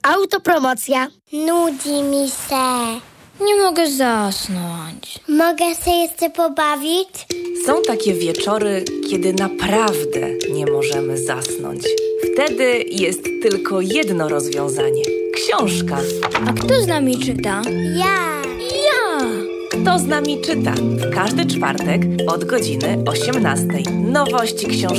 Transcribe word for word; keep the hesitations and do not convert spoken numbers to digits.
Autopromocja. Nudzi mi się. Nie mogę zasnąć. Mogę się jeszcze pobawić? Są takie wieczory, kiedy naprawdę nie możemy zasnąć. Wtedy jest tylko jedno rozwiązanie. Książka. A kto z nami czyta? Ja. Ja! Kto z nami czyta? W każdy czwartek od godziny osiemnastej. Nowości książki.